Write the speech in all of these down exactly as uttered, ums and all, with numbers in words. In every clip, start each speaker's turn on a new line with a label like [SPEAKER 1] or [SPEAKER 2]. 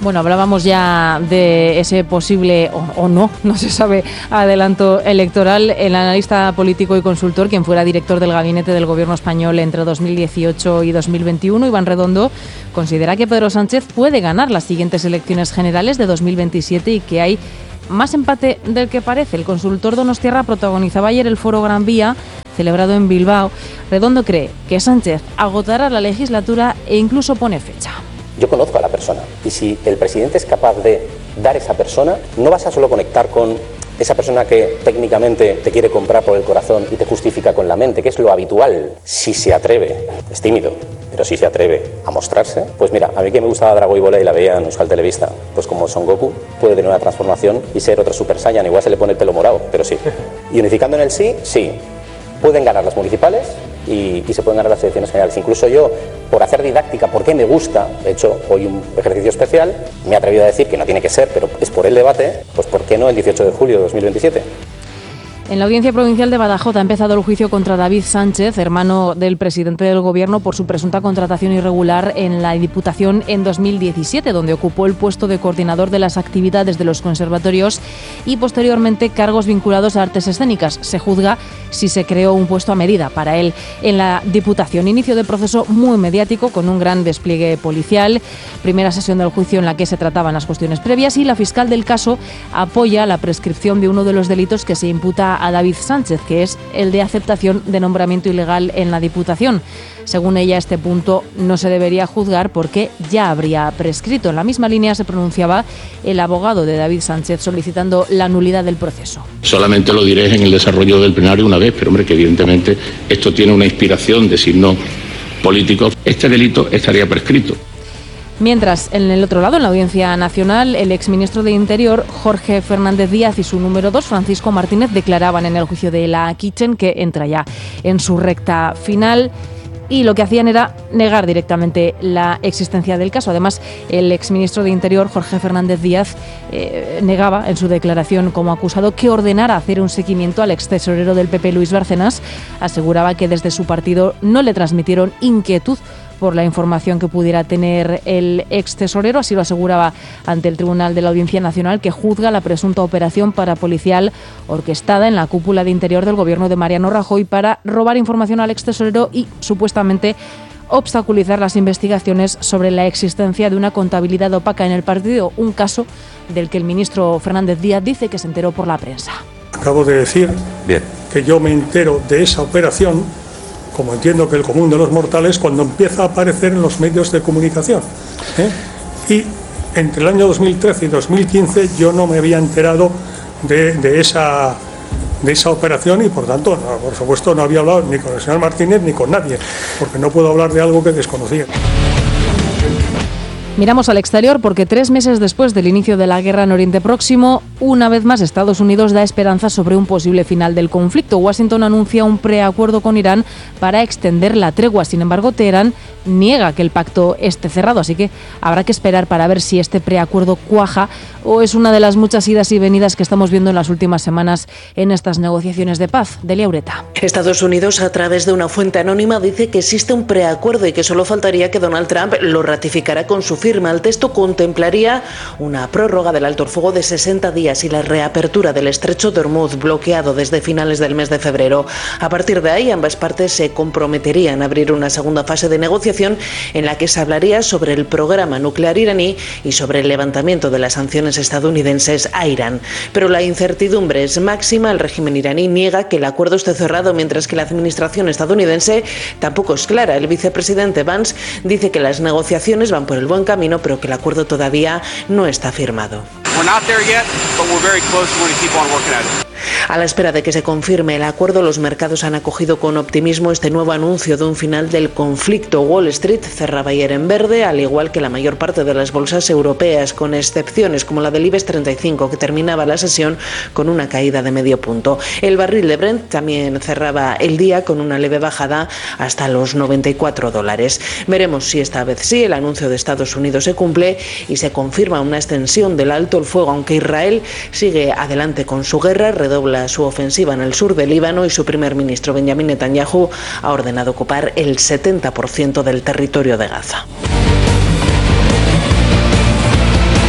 [SPEAKER 1] Bueno, hablábamos ya de ese posible, o, o no, no se sabe, adelanto electoral. El analista político y consultor, quien fuera director del gabinete del gobierno español entre dos mil dieciocho y dos mil veintiuno, Iván Redondo, considera que Pedro Sánchez puede ganar las siguientes elecciones generales de dos mil veintisiete y que hay más empate del que parece. El consultor donostiarra protagonizaba ayer el foro Gran Vía, celebrado en Bilbao. Redondo cree que Sánchez agotará la legislatura e incluso pone fecha.
[SPEAKER 2] Yo conozco a la persona y si el presidente es capaz de dar esa persona, no vas a solo conectar con esa persona que técnicamente te quiere comprar por el corazón y te justifica con la mente, que es lo habitual. Si se atreve, es tímido, pero si se atreve a mostrarse, pues mira, a mí que me gustaba Drago y Bola y la veía en Euskal Televista, pues como Son Goku puede tener una transformación y ser otro Super Saiyan, igual se le pone el pelo morado, pero sí. Y unificando en el sí, sí, pueden ganar las municipales y, y se pueden ganar las elecciones generales. Incluso yo, por hacer didáctica, porque me gusta, de hecho, hoy un ejercicio especial, me he atrevido a decir que no tiene que ser, pero es por el debate, pues ¿por qué no el dieciocho de julio de dos mil veintisiete?
[SPEAKER 1] En la Audiencia Provincial de Badajoz ha empezado el juicio contra David Sánchez, hermano del presidente del Gobierno, por su presunta contratación irregular en la Diputación en dos mil diecisiete, donde ocupó el puesto de coordinador de las actividades de los conservatorios y posteriormente cargos vinculados a artes escénicas. Se juzga si se creó un puesto a medida para él en la Diputación. Inicio de proceso muy mediático con un gran despliegue policial. Primera sesión del juicio en la que se trataban las cuestiones previas y la fiscal del caso apoya la prescripción de uno de los delitos que se imputa a David Sánchez, que es el de aceptación de nombramiento ilegal en la Diputación. Según ella, este punto no se debería juzgar porque ya habría prescrito. En la misma línea se pronunciaba el abogado de David Sánchez solicitando la nulidad del proceso.
[SPEAKER 3] Solamente lo diré en el desarrollo del plenario una vez, pero hombre, que evidentemente esto tiene una inspiración de signos políticos. Este delito estaría prescrito.
[SPEAKER 1] Mientras, en el otro lado, en la Audiencia Nacional, el exministro de Interior, Jorge Fernández Díaz, y su número dos, Francisco Martínez, declaraban en el juicio de la Kitchen que entra ya en su recta final. Y lo que hacían era negar directamente la existencia del caso. Además, el exministro de Interior, Jorge Fernández Díaz, eh, negaba en su declaración como acusado que ordenara hacer un seguimiento al extesorero del P P, Luis Bárcenas. Aseguraba que desde su partido no le transmitieron inquietud por la información que pudiera tener el extesorero. Así lo aseguraba ante el Tribunal de la Audiencia Nacional, que juzga la presunta operación parapolicial orquestada en la cúpula de Interior del gobierno de Mariano Rajoy para robar información al extesorero y supuestamente obstaculizar las investigaciones sobre la existencia de una contabilidad opaca en el partido, un caso del que el ministro Fernández Díaz dice que se enteró por la prensa.
[SPEAKER 4] Acabo de decir
[SPEAKER 2] Bien.
[SPEAKER 4] que yo me entero de esa operación, como entiendo que el común de los mortales, cuando empieza a aparecer en los medios de comunicación. ¿eh? Y entre el año dos mil trece y dos mil quince yo no me había enterado de, de, esa, de esa operación y, por tanto, no, por supuesto, no había hablado ni con el señor Martínez ni con nadie, porque no puedo hablar de algo que desconocía.
[SPEAKER 1] Miramos al exterior porque tres meses después del inicio de la guerra en Oriente Próximo, una vez más Estados Unidos da esperanza sobre un posible final del conflicto. Washington anuncia un preacuerdo con Irán para extender la tregua. Sin embargo, Teherán niega que el pacto esté cerrado, así que habrá que esperar para ver si este preacuerdo cuaja o es una de las muchas idas y venidas que estamos viendo en las últimas semanas en estas negociaciones de paz. Delia Ureta.
[SPEAKER 5] Estados Unidos, a través de una fuente anónima, dice que existe un preacuerdo y que solo faltaría que Donald Trump lo ratificara con su firma. El texto contemplaría una prórroga del alto el fuego de sesenta días y la reapertura del estrecho de Hormuz, bloqueado desde finales del mes de febrero. A partir de ahí, ambas partes se comprometerían a abrir una segunda fase de negociación en la que se hablaría sobre el programa nuclear iraní y sobre el levantamiento de las sanciones estadounidenses a Irán. Pero la incertidumbre es máxima. El régimen iraní niega que el acuerdo esté cerrado, mientras que la administración estadounidense tampoco es clara. El vicepresidente Vance dice que las negociaciones van por el buen camino, pero que el acuerdo todavía no está firmado. A la espera de que se confirme el acuerdo, los mercados han acogido con optimismo este nuevo anuncio de un final del conflicto. Wall Street cerraba ayer en verde, al igual que la mayor parte de las bolsas europeas, con excepciones como la del IBEX treinta y cinco, que terminaba la sesión con una caída de medio punto. El barril de Brent también cerraba el día con una leve bajada hasta los noventa y cuatro dólares. Veremos si esta vez sí el anuncio de Estados Unidos se cumple y se confirma una extensión del alto el fuego, aunque Israel sigue adelante con su guerra, redobla su ofensiva en el sur del Líbano y su primer ministro Benjamin Netanyahu ha ordenado ocupar el setenta por ciento del territorio de Gaza.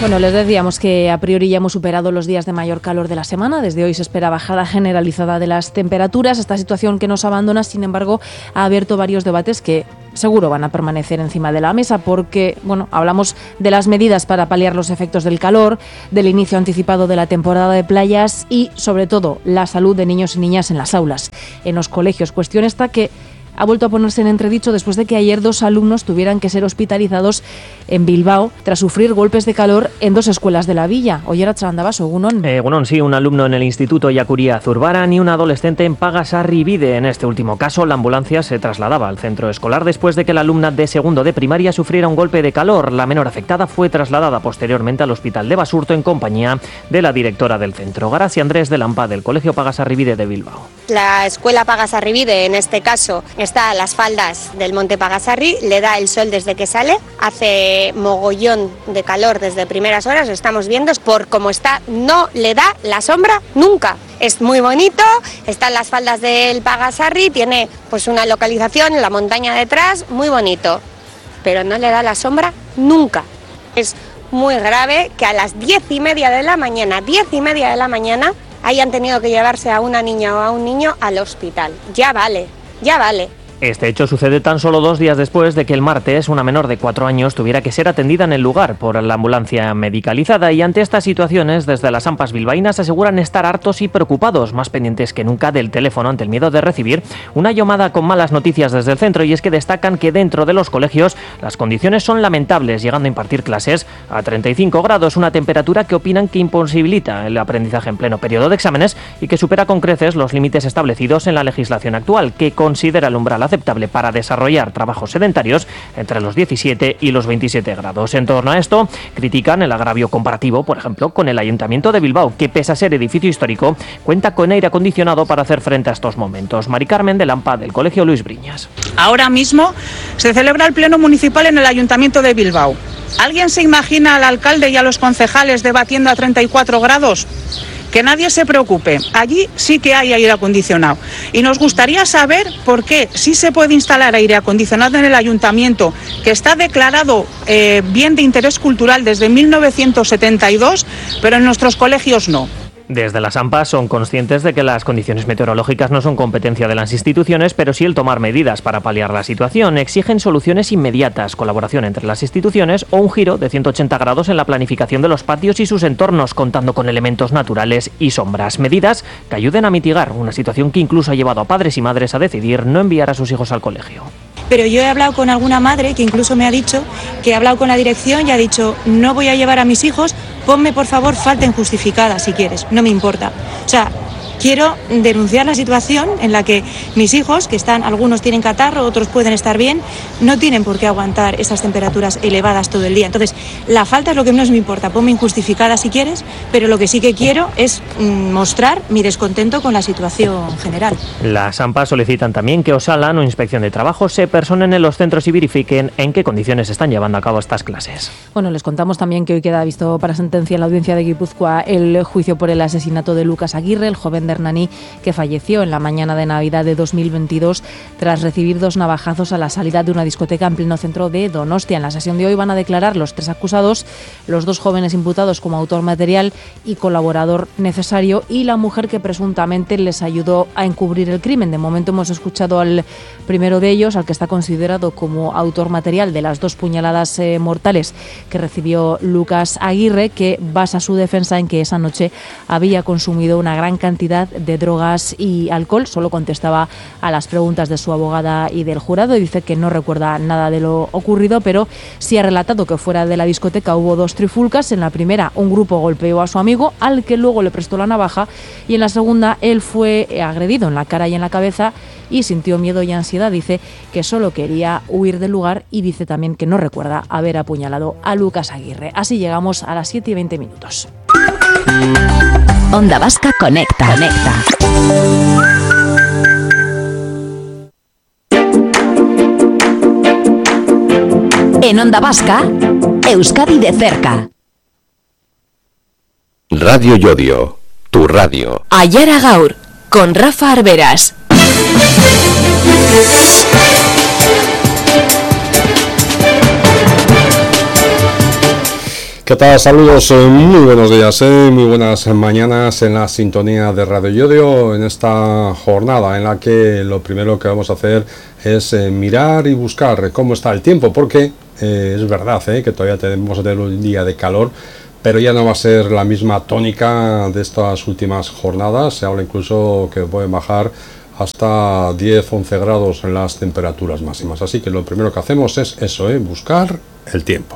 [SPEAKER 1] Bueno, les decíamos que a priori ya hemos superado los días de mayor calor de la semana. Desde hoy se espera bajada generalizada de las temperaturas. Esta situación que nos abandona, sin embargo, ha abierto varios debates que seguro van a permanecer encima de la mesa porque, bueno, hablamos de las medidas para paliar los efectos del calor, del inicio anticipado de la temporada de playas y, sobre todo, la salud de niños y niñas en las aulas, en los colegios. Cuestión esta que ha vuelto a ponerse en entredicho después de que ayer dos alumnos tuvieran que ser hospitalizados en Bilbao tras sufrir golpes de calor en dos escuelas de la villa. Oyer Txarandabaso, Egunon.
[SPEAKER 6] Eh, Egunon, sí, un alumno en el Instituto Yacuría Zurbaran y un adolescente en Pagasarribide. En este último caso, la ambulancia se trasladaba al centro escolar después de que la alumna de segundo de primaria sufriera un golpe de calor. La menor afectada fue trasladada posteriormente al hospital de Basurto en compañía de la directora del centro, Garasi Andrés de Lampa, del Colegio Pagasarribide de Bilbao.
[SPEAKER 7] La escuela Pagasarribide, en este caso, está a las faldas del monte Pagasarri, le da el sol desde que sale, hace mogollón de calor desde primeras horas, lo estamos viendo, por cómo está, no le da la sombra nunca. Es muy bonito, está en las faldas del Pagasarri, tiene pues una localización en la montaña detrás, muy bonito, pero no le da la sombra nunca. Es muy grave que a las diez y media de la mañana, diez y media de la mañana, hayan tenido que llevarse a una niña o a un niño al hospital. Ya vale, ya vale.
[SPEAKER 6] Este hecho sucede tan solo dos días después de que el martes una menor de cuatro años tuviera que ser atendida en el lugar por la ambulancia medicalizada, y ante estas situaciones desde las AMPAs bilbaínas aseguran estar hartos y preocupados, más pendientes que nunca del teléfono ante el miedo de recibir una llamada con malas noticias desde el centro, y es que destacan que dentro de los colegios las condiciones son lamentables, llegando a impartir clases a treinta y cinco grados, una temperatura que opinan que imposibilita el aprendizaje en pleno periodo de exámenes y que supera con creces los límites establecidos en la legislación actual, que considera el umbral aceptable para desarrollar trabajos sedentarios entre los diecisiete y los veintisiete grados. En torno a esto, critican el agravio comparativo, por ejemplo, con el Ayuntamiento de Bilbao, que pese a ser edificio histórico, cuenta con aire acondicionado para hacer frente a estos momentos. Mari Carmen de Lampa, del Colegio Luis Briñas.
[SPEAKER 8] Ahora mismo se celebra el Pleno Municipal en el Ayuntamiento de Bilbao. ¿Alguien se imagina al alcalde y a los concejales debatiendo a treinta y cuatro grados? Que nadie se preocupe, allí sí que hay aire acondicionado. Y nos gustaría saber por qué sí se puede instalar aire acondicionado en el ayuntamiento, que está declarado eh, bien de interés cultural desde mil novecientos setenta y dos, pero en nuestros colegios no.
[SPEAKER 6] Desde las AMPAs son conscientes de que las condiciones meteorológicas no son competencia de las instituciones, pero sí el tomar medidas para paliar la situación. Exigen soluciones inmediatas, colaboración entre las instituciones o un giro de ciento ochenta grados en la planificación de los patios y sus entornos, contando con elementos naturales y sombras. Medidas que ayuden a mitigar una situación que incluso ha llevado a padres y madres a decidir no enviar a sus hijos al colegio.
[SPEAKER 9] Pero yo he hablado con alguna madre que incluso me ha dicho que ha hablado con la dirección y ha dicho: no voy a llevar a mis hijos, ponme por favor falta injustificada si quieres, no me importa. O sea, quiero denunciar la situación en la que mis hijos, que están, algunos tienen catarro, otros pueden estar bien, no tienen por qué aguantar esas temperaturas elevadas todo el día. Entonces, la falta es lo que menos me importa, ponme injustificada si quieres, pero lo que sí que quiero es mm, mostrar mi descontento con la situación general.
[SPEAKER 6] Las AMPAs solicitan también que Osalan o Inspección de Trabajo se personen en los centros y verifiquen en qué condiciones están llevando a cabo estas clases.
[SPEAKER 1] Bueno, les contamos también que hoy queda visto para sentencia en la audiencia de Guipúzcoa el juicio por el asesinato de Lucas Aguirre, el joven de Hernani que falleció en la mañana de Navidad de dos mil veintidós tras recibir dos navajazos a la salida de una discoteca en pleno centro de Donostia. En la sesión de hoy van a declarar los tres acusados, los dos jóvenes imputados como autor material y colaborador necesario, y la mujer que presuntamente les ayudó a encubrir el crimen. De momento hemos escuchado al primero de ellos, al que está considerado como autor material de las dos puñaladas eh, mortales que recibió Lucas Aguirre, que basa su defensa en que esa noche había consumido una gran cantidad de drogas y alcohol. Solo contestaba a las preguntas de su abogada y del jurado y dice que no recuerda nada de lo ocurrido, pero sí ha relatado que fuera de la discoteca hubo dos trifulcas. En la primera, un grupo golpeó a su amigo, al que luego le prestó la navaja, y en la segunda él fue agredido en la cara y en la cabeza y sintió miedo y ansiedad. Dice que solo quería huir del lugar y dice también que no recuerda haber apuñalado a Lucas Aguirre. Así llegamos a las siete y veinte minutos.
[SPEAKER 10] Onda Vasca Conecta. Conecta. En Onda Vasca, Euskadi de cerca.
[SPEAKER 11] Radio Llodio, tu radio.
[SPEAKER 10] Aiara Gaur, con Rafa Arberas.
[SPEAKER 12] ¿Qué tal? Saludos, muy buenos días, ¿eh? Muy buenas mañanas en la sintonía de Radio Yodio en esta jornada en la que lo primero que vamos a hacer es eh, mirar y buscar cómo está el tiempo, porque eh, es verdad ¿eh? que todavía tenemos a tener un día de calor, pero ya no va a ser la misma tónica de estas últimas jornadas. Se habla incluso que pueden bajar hasta diez a once grados en las temperaturas máximas, así que lo primero que hacemos es eso, ¿eh? buscar el tiempo.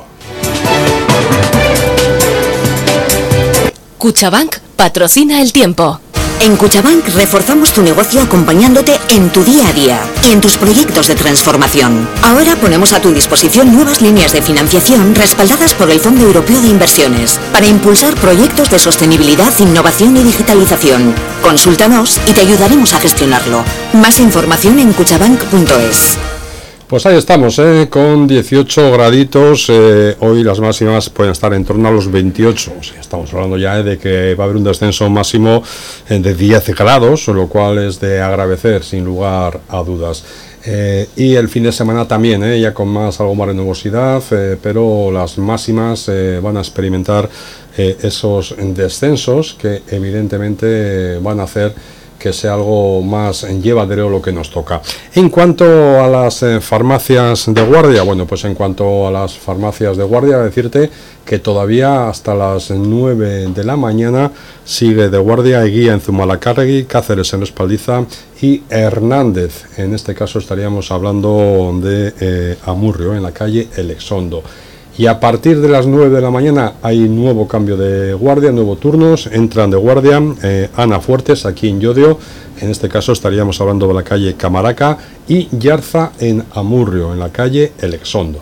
[SPEAKER 13] Cuchabank patrocina el tiempo.
[SPEAKER 14] En Cuchabank reforzamos tu negocio acompañándote en tu día a día y en tus proyectos de transformación. Ahora ponemos a tu disposición nuevas líneas de financiación respaldadas por el Fondo Europeo de Inversiones para impulsar proyectos de sostenibilidad, innovación y digitalización. Consúltanos y te ayudaremos a gestionarlo. Más información en cuchabank punto es.
[SPEAKER 12] Pues ahí estamos, ¿eh? con dieciocho graditos, eh, hoy las máximas pueden estar en torno a los veintiocho, o sea, estamos hablando ya de que va a haber un descenso máximo de diez grados, lo cual es de agradecer sin lugar a dudas. Eh, y el fin de semana también, eh, ya con más algo más de nubosidad, eh, pero las máximas eh, van a experimentar eh, esos descensos que evidentemente van a hacer que sea algo más llevadero lo que nos toca. En cuanto a las eh, farmacias de guardia, bueno, pues en cuanto a las farmacias de guardia, decirte que todavía hasta las nueve de la mañana sigue de guardia Eguía en Zumalacárregui, Cáceres en Respaldiza y Hernández. En este caso estaríamos hablando de eh, Amurrio, en la calle El Exondo. Y a partir de las nueve de la mañana hay nuevo cambio de guardia, nuevos turnos, entran de guardia eh, Ana Fuertes aquí en Llodio, en este caso estaríamos hablando de la calle Camaraca, y Yarza en Amurrio, en la calle El Exondo.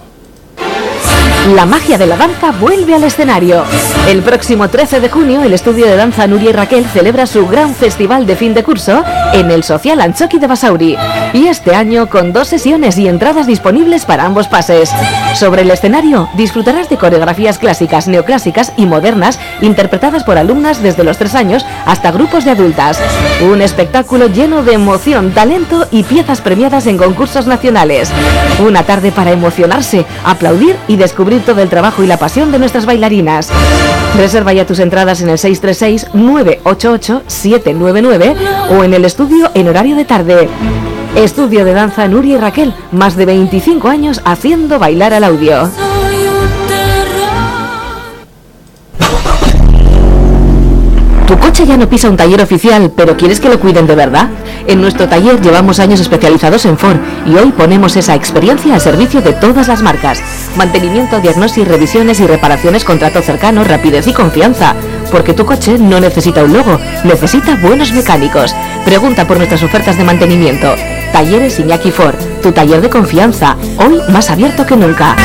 [SPEAKER 10] La magia de la danza vuelve al escenario. El próximo trece de junio, el estudio de danza Nuria y Raquel celebra su gran festival de fin de curso en el Social Antxoki de Basauri. Y este año con dos sesiones y entradas disponibles para ambos pases. Sobre el escenario disfrutarás de coreografías clásicas, neoclásicas y modernas interpretadas por alumnas desde los tres años hasta grupos de adultas. Un espectáculo lleno de emoción, talento y piezas premiadas en concursos nacionales. Una tarde para emocionarse, aplaudir y descubrir todo el trabajo y la pasión de nuestras bailarinas. Reserva ya tus entradas en el seis tres seis, nueve ocho ocho, siete nueve nueve o en el estudio en horario de tarde. Estudio de danza Nuria y Raquel, más de veinticinco años haciendo bailar al audio. ¿Tu coche ya no pisa un taller oficial, pero quieres que lo cuiden de verdad? En nuestro taller llevamos años especializados en Ford y hoy ponemos esa experiencia al servicio de todas las marcas. Mantenimiento, diagnosis, revisiones y reparaciones con trato cercano, rapidez y confianza. Porque tu coche no necesita un logo, necesita buenos mecánicos. Pregunta por nuestras ofertas de mantenimiento. Talleres Iñaki Ford, tu taller de confianza, hoy más abierto que nunca.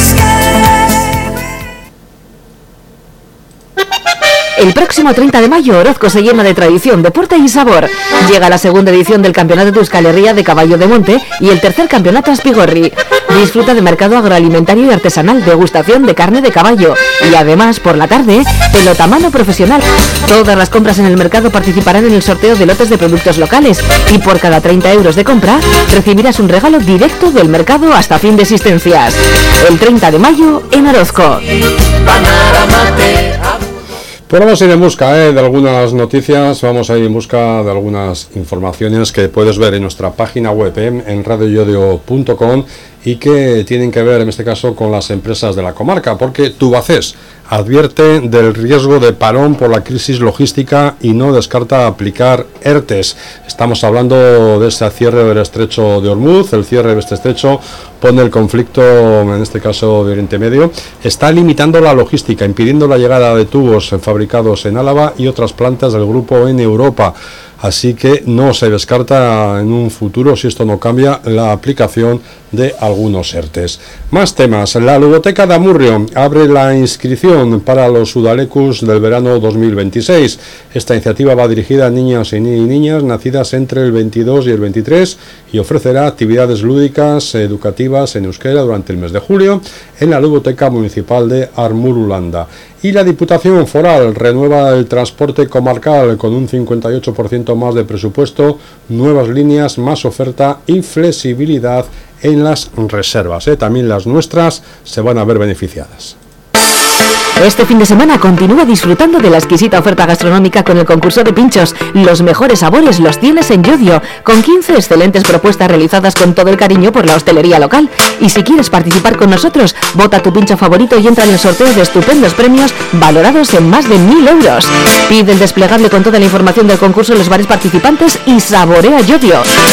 [SPEAKER 10] El próximo treinta de mayo, Orozco se llena de tradición, deporte y sabor. Llega la segunda edición del Campeonato de Euskal Herria de Caballo de Monte y el tercer Campeonato Aspigorri. Disfruta de mercado agroalimentario y artesanal, degustación de carne de caballo y además, por la tarde, pelotamano profesional. Todas las compras en el mercado participarán en el sorteo de lotes de productos locales y por cada treinta euros de compra recibirás un regalo directo del mercado hasta fin de existencias. El treinta de mayo en Orozco.
[SPEAKER 12] Pues vamos a ir en busca eh, de algunas noticias, vamos a ir en busca de algunas informaciones que puedes ver en nuestra página web, eh, en radio yodio punto com, y que tienen que ver en este caso con las empresas de la comarca, porque Tubacex advierte del riesgo de parón por la crisis logística y no descarta aplicar ERTES. Estamos hablando de este cierre del estrecho de Ormuz. El cierre de este estrecho pone el conflicto, en este caso de Oriente Medio, está limitando la logística, impidiendo la llegada de tubos fabricados en Álava y otras plantas del grupo en Europa. Así que no se descarta en un futuro, si esto no cambia, la aplicación de algunos ERTES. Más temas. La Ludoteca de Amurrio abre la inscripción para los Udalecus del verano dos mil veintiséis. Esta iniciativa va dirigida a niños y niñas nacidas entre el veintidós y el veintitrés y ofrecerá actividades lúdicas educativas en euskera durante el mes de julio en la Ludoteca Municipal de Armurulanda. Y la Diputación Foral renueva el transporte comarcal con un cincuenta y ocho por ciento más de presupuesto, nuevas líneas, más oferta y flexibilidad en las reservas. ¿eh? También las nuestras se van a ver beneficiadas.
[SPEAKER 10] Este fin de semana continúa disfrutando de la exquisita oferta gastronómica con el concurso de pinchos. Los mejores sabores los tienes en Yodio, con quince excelentes propuestas realizadas con todo el cariño por la hostelería local. Y si quieres participar con nosotros, vota tu pincho favorito y entra en el sorteo de estupendos premios valorados en más de mil euros. Pide el desplegable con toda la información del concurso en los bares participantes y saborea Yodio.